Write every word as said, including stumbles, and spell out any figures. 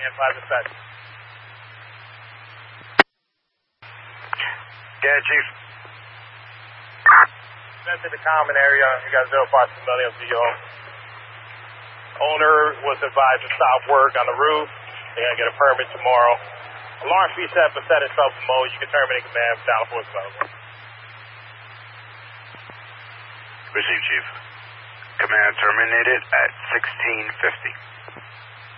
five to set. Yeah, Chief. That's in the common area. You got zero possibility of the home. Owner was advised to stop work on the roof. They're going to get a permit tomorrow. Alarm be set, but set itself in mode. You can terminate command for down force level. Receive, Chief. Command terminated at sixteen fifty.